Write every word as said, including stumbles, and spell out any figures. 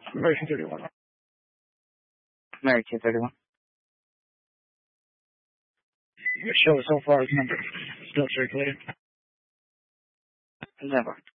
American thirty-one. American thirty-one. Your show so far is number still circulating. Never.